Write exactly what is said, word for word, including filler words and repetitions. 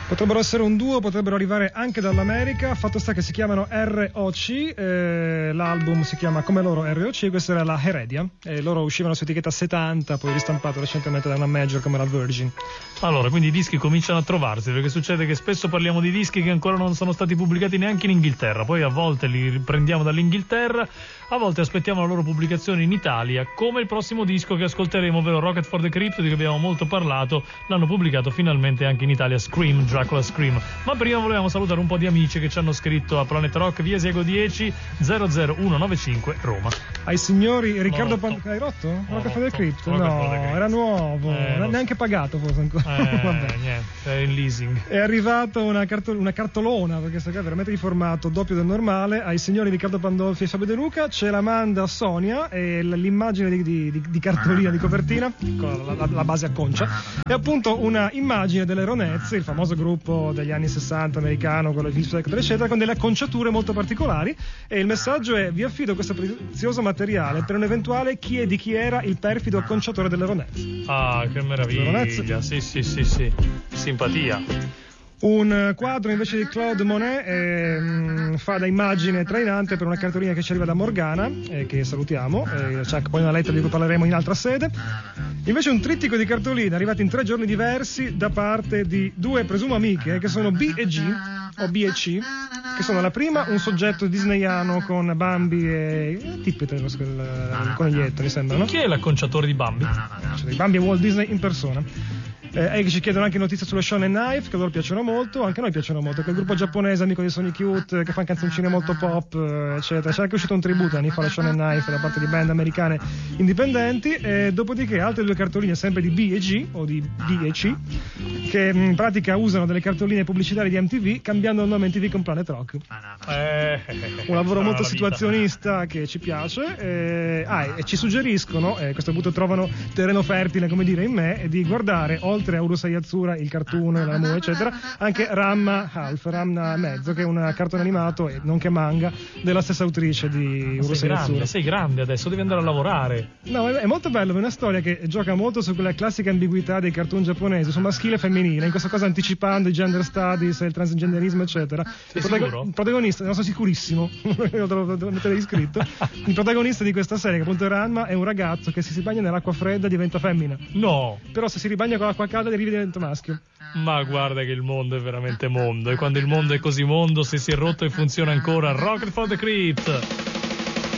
Potrebbero essere un duo, potrebbero arrivare anche dall'America. Fatto sta che si chiamano R O C, eh, l'album si chiama come loro R O C, questa era la Heredia, e loro uscivano su etichetta settanta, poi ristampato recentemente da una major come la Virgin. Allora, quindi i dischi cominciano a trovarsi, perché succede che spesso parliamo di dischi che ancora non sono stati pubblicati neanche in Inghilterra, poi a volte li riprendiamo dall'Inghilterra, a volte aspettiamo la loro pubblicazione in Italia, come il prossimo disco che ascolteremo, ovvero Rocket for the Crypt, di cui abbiamo molto parlato. L'hanno pubblicato finalmente anche in Italia, Scream, Dracula Scream. Ma prima volevamo salutare un po' di amici che ci hanno scritto a Planet Rock, via Siego dieci zero zero uno nove cinque Roma. Ai signori Riccardo Pan... Hai rotto? Rocket for the Crypt? No, era nuovo, eh, neanche so. pagato forse ancora. Eh, Vabbè. Niente, è in leasing. È arrivata una, cartol- una cartolona, perché sta è veramente di formato doppio del normale. Ai signori Riccardo Pandolfi e Fabio De Luca ce la manda Sonia, e l- l'immagine di, di, di, di cartolina, di copertina con la, la, la base a concia è appunto una immagine delle Ronettes, il famoso gruppo degli anni sessanta americano, quello di eccetera eccetera, con delle acconciature molto particolari, e il messaggio è: vi affido questo prezioso materiale per un eventuale chi è di chi era il perfido acconciatore delle Ronettes. Ah, che meraviglia. Sì, sì, sì, sì. Simpatia. Un quadro invece di Claude Monet eh, fa da immagine trainante per una cartolina che ci arriva da Morgana, eh, che salutiamo, eh, c'è anche poi una lettera di cui parleremo in altra sede. Invece un trittico di cartoline arrivati in tre giorni diversi da parte di due presumo amiche, che sono B e G o B e C, che sono la prima un soggetto disneyano con Bambi e Tippet, il coniglietto mi sembra, no? Chi è l'acconciatore di Bambi? Cioè, Bambi e Walt Disney in persona. Eh, e ci chiedono anche notizie sullo Shonen Knife, che loro piacciono molto, anche a noi piacciono molto, quel gruppo giapponese amico di Sonic Youth che fa canzoncine molto pop, eccetera. C'è anche uscito un tributo anni fa allo Shonen Knife da parte di band americane indipendenti, e dopodiché altre due cartoline sempre di B e G o di D e C, che in pratica usano delle cartoline pubblicitarie di M T V cambiando il nome M T V con Planet Rock. Eh, un lavoro molto vita. situazionista che ci piace, eh, ah, e ci suggeriscono, e a questo punto trovano terreno fertile, come dire, in me, di guardare oltre a Urusei Yatsura, il cartoon, la Mu, eccetera, anche Ranma Half, Ranma Mezzo, che è un cartone animato e nonché manga della stessa autrice di Urusei sei grande, Yatsura. sei grande adesso, devi andare a lavorare. No, è molto bello, è una storia che gioca molto su quella classica ambiguità dei cartoon giapponesi, su maschile e femminile, in questo caso anticipando i gender studies, il transgenderismo, eccetera. Sei il, protago- sicuro? il protagonista, non sono sicurissimo, lo devo, devo mettere iscritto. Il protagonista di questa serie, che appunto è Ranma, è un ragazzo che se si bagna nell'acqua fredda diventa femmina. No! Però se si ribagna con l'acqua calda diventa maschio. Ma guarda che il mondo è veramente mondo, e quando il mondo è così mondo, se si è rotto e funziona ancora, Rocket for the Crypt!